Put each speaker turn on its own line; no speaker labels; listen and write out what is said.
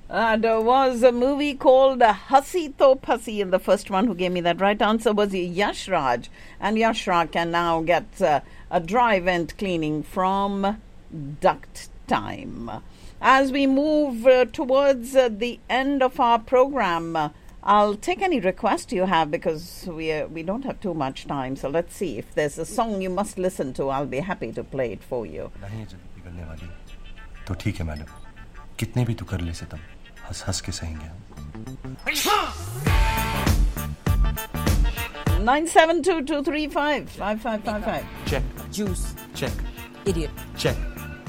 There was a movie called Hasi To Pussy, and the first one who gave me that right answer was Yash Raj. And Yash Raj can now get a dry vent cleaning from Duct Time. As we move towards the end of our program, I'll take any request you have because we don't have too much time. So let's see. If there's a song you must listen to, I'll be happy to play it for you.
नहीं जब बिगड़ने वाली तो ठीक है madam कितने भी तू कर ले सितम हंस हंस के सहेंगे हम
972-235-5555.
Check.
Juice.
Check.
Idiot.
Check.